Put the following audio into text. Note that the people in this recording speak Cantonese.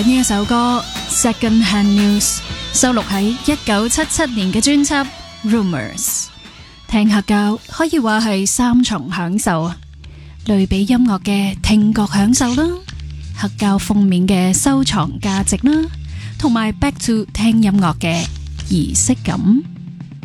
呢一首歌 Second Hand News 收錄喺1977年嘅專輯 Rumors。 聽黑膠可以話係三重享受啊，類比音樂嘅聽覺享受啦，黑膠封面嘅收藏價值啦，同埋 Back to 聽音樂嘅儀式感。